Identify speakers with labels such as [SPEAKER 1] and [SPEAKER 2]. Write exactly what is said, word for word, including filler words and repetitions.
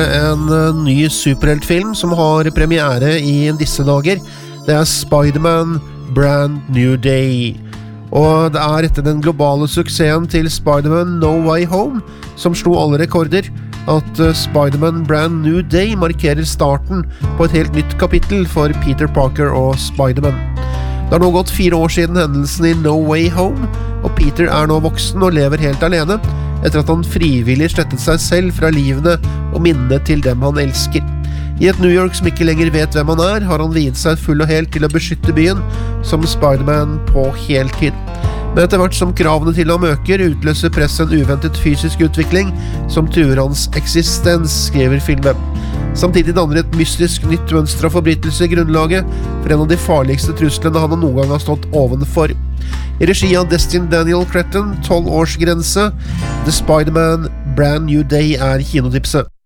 [SPEAKER 1] En ny superheltfilm som har premiere i disse dager. Det er Spider-Man Brand New Day. Og det er etter den globale suksessen til Spider-Man No Way Home, som slo alle rekorder, at Spider-Man Brand New Day markerer starten på et helt nytt kapittel for Peter Parker og Spider-Man. Det har nå gått fire år siden hendelsen i No Way Home, og Peter er nå voksen og lever helt alene, etter at han frivillig slettet seg selv fra livene og minnene til dem han elsker. I et New York som ikke lenger vet hvem han er, har han viet seg full og helt til å beskytte byen som Spider-Man på heltid. Men etter hvert som kravene til ham øker, utløser press en uventet fysisk utvikling som truer hans eksistens, skriver filmen. Samtidig danner et mystisk nytt mønster av forbrytelse i grunnlaget for en av de farligste truslene han noen gang har stått ovenfor. I regi av Destin Daniel Cretton, tolv års grense, The Spider-Man Brand New Day er kinotipset.